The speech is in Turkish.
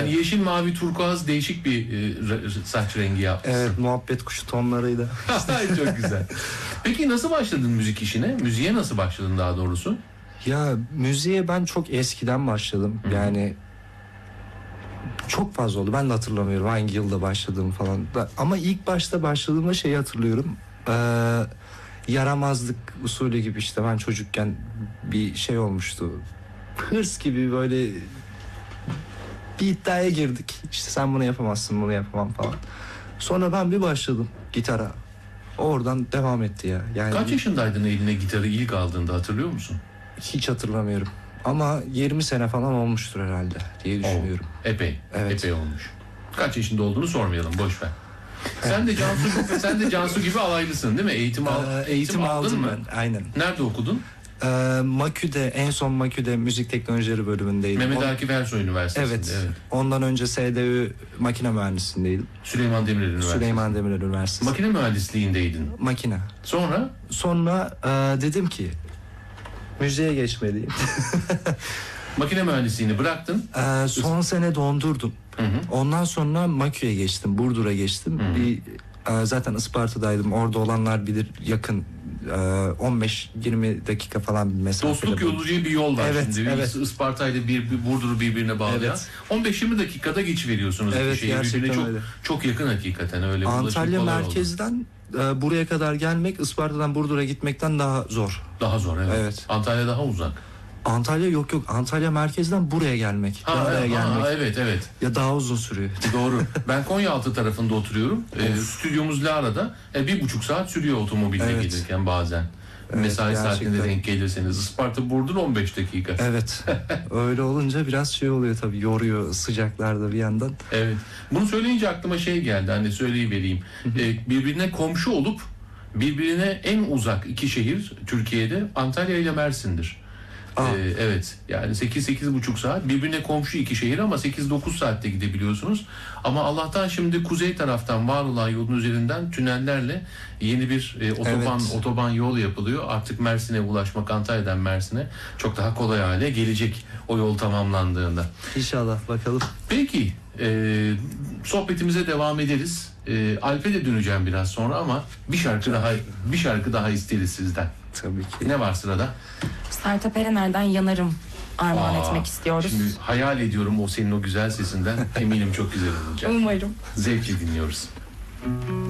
Yani yeşil, mavi, turkuaz değişik bir saç rengi yapmışsın. Evet, muhabbet kuşu tonlarıyla. Çok güzel. Peki nasıl başladın müzik işine? Müziğe nasıl başladın daha doğrusu? Ya müziğe ben çok eskiden başladım. Hı-hı. Yani çok fazla oldu. Ben de hatırlamıyorum hangi yılda başladığımı falan. Ama ilk başta başladığımda şeyi hatırlıyorum. Yaramazlık usulü gibi, işte ben çocukken bir şey olmuştu. Hırs gibi böyle bir iddiaya girdik. İşte sen bunu yapamazsın, bunu yapamam falan. Sonra ben bir başladım gitara. Oradan devam etti ya. Yani kaç yaşındaydın eline gitarı ilk aldığında, hatırlıyor musun? hiç hatırlamıyorum. Ama 20 sene falan olmuştur herhalde diye düşünüyorum. Epey. Evet. Epey olmuş. Kaç yaşında olduğunu sormayalım, boş ver. Sen de Cansu gibi alaylısın değil mi? Eğitim aldın aldım mı? ben. Aynen. Nerede okudun? Makü'de, en son Makü'de müzik teknolojileri bölümündeydim. Mehmet Akif Ersoy Üniversitesi'nde. Evet. Ondan önce SDÜ makine mühendisliğindeydim. Süleyman Demirel Üniversitesi. Süleyman Demirel Üniversitesi. Makine mühendisliğindeydin. Makine. Sonra dedim ki müziğe geçmeliyim. makine mühendisliğini bıraktın. Son sene dondurdum. Hı hı. Ondan sonra Makü'ye geçtim, Burdur'a geçtim. Zaten Isparta'daydım. Orada olanlar bilir, yakın. 15-20 dakika falan bir mesafede. Dostluk yolu diye bir yol var evet, şimdi. Evet. Isparta ile Burdur'u birbirine bağlayan. Evet. 15-20 dakikada geç veriyorsunuz. Evet, gerçekten birbirine öyle. Çok yakın hakikaten, öyle. Antalya merkezden buraya kadar gelmek, Isparta'dan Burdur'a gitmekten daha zor. Daha zor, evet. Evet. Antalya daha uzak. Antalya yok. Antalya merkezden buraya gelmek. Evet. Ya daha uzun sürüyor. Doğru. Ben Konyaaltı tarafında oturuyorum. Stüdyomuz Lara'da. 1,5 saat sürüyor otomobille gelirken bazen. Mesai saatinde denk gelirseniz. Isparta Burdur 15 dakika. Evet. Öyle olunca biraz şey oluyor tabii. Yoruyor sıcaklarda bir yandan. Evet. Bunu söyleyince aklıma şey geldi. Hani söyleyivereyim. Birbirine komşu olup birbirine en uzak iki şehir Türkiye'de Antalya ile Mersin'dir. Evet, yani 8-8,5 saat birbirine komşu iki şehir ama 8-9 saatte gidebiliyorsunuz. Ama Allah'tan şimdi kuzey taraftan var olan yolun üzerinden tünellerle yeni bir otoban yol yapılıyor. Artık Mersin'e ulaşmak, Antalya'dan Mersin'e çok daha kolay hale gelecek o yol tamamlandığında. İnşallah, bakalım. Peki sohbetimize devam ederiz. Alp'e de döneceğim biraz sonra ama bir şarkı daha isteriz sizden. Tabii ki. Ne var sırada? Sertab Erener'den Yanarım armağan etmek istiyoruz. Şimdi hayal ediyorum o senin o güzel sesinden. Eminim çok güzel olacak. Umarım. Zevkle dinliyoruz.